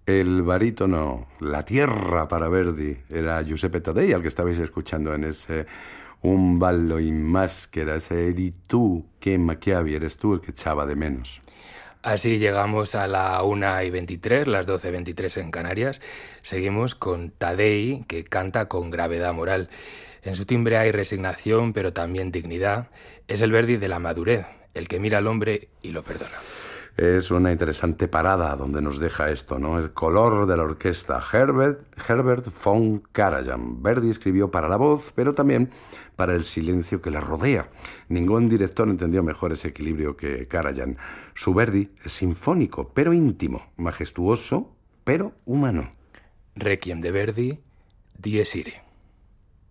El barítono, la tierra para Verdi, era Giuseppe Taddei, al que estabais escuchando en ese Un ballo in maschera, ese eri tú, que Macchiavi, eres tú el que echaba de menos. Así llegamos a la 1:23, las 12:23 en Canarias. Seguimos con Taddei, que canta con gravedad moral. En su timbre hay resignación, pero también dignidad. Es el Verdi de la madurez, el que mira al hombre y lo perdona. Es una interesante parada donde nos deja esto, ¿no? El color de la orquesta. Herbert von Karajan. Verdi escribió para la voz, pero también para el silencio que le rodea. Ningún director entendió mejor ese equilibrio que Karajan. Su Verdi es sinfónico, pero íntimo, majestuoso, pero humano. Requiem de Verdi, Dies Irae.